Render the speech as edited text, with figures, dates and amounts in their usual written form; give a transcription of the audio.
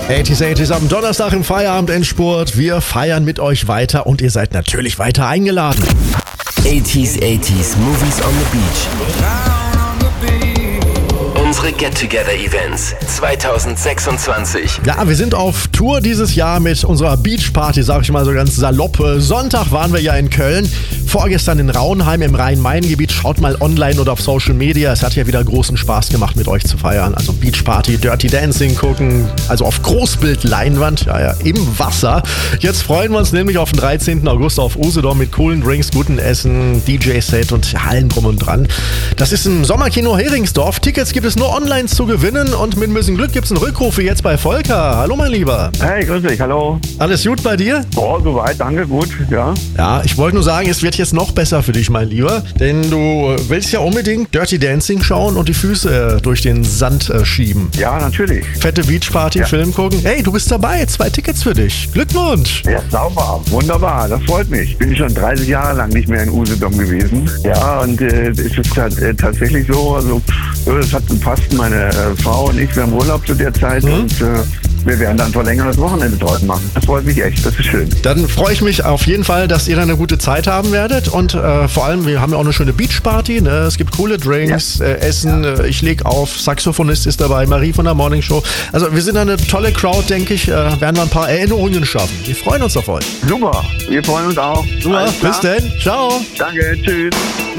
80s am Donnerstag im Feierabendendspurt. Wir feiern mit euch weiter und ihr seid natürlich weiter eingeladen. 80s Movies on the Beach. Unsere Get-Together-Events 2026. Ja, wir sind auf Tour dieses Jahr mit unserer Beachparty, sag ich mal so ganz salopp. Sonntag waren wir ja in Köln, vorgestern in Raunheim im Rhein-Main-Gebiet. Schaut mal online oder auf Social Media. Es hat ja wieder großen Spaß gemacht, mit euch zu feiern. Also Beachparty, Dirty Dancing gucken, also auf Großbildleinwand, ja, im Wasser. Jetzt freuen wir uns nämlich auf den 13. August auf Usedom mit coolen Drinks, gutem Essen, DJ-Set und allen drum und dran. Das ist im Sommerkino Heringsdorf. Tickets gibt es nur online zu gewinnen und mit ein bisschen Glück gibt es einen Rückruf wie jetzt bei Volker. Hallo mein Lieber. Hey, grüß dich, hallo. Alles gut bei dir? Boah, soweit, danke, gut, ja. Ja, ich wollte nur sagen, es wird jetzt noch besser für dich, mein Lieber, denn du willst ja unbedingt Dirty Dancing schauen und die Füße durch den Sand schieben. Ja, natürlich. Fette Beachparty, Ja. Film gucken. Hey, du bist dabei, 2 Tickets für dich. Glückwunsch. Ja, sauber, wunderbar, das freut mich. Bin schon 30 Jahre lang nicht mehr in Usedom gewesen. Ja, und es ist tatsächlich so, also das hat gepasst, meine Frau und ich, wir haben Urlaub zu der Zeit und wir werden dann verlängertes Wochenende dort machen. Das freut mich echt, das ist schön. Dann freue ich mich auf jeden Fall, dass ihr da eine gute Zeit haben werdet und vor allem, wir haben ja auch eine schöne Beachparty, ne? Es gibt coole Drinks, Essen, ich leg auf, Saxophonist ist dabei, Marie von der Morning Show. Also wir sind eine tolle Crowd, denke ich, werden wir ein paar Erinnerungen schaffen. Wir freuen uns auf euch. Super, wir freuen uns auch. Super, Alles klar. bis denn, ciao. Danke, tschüss.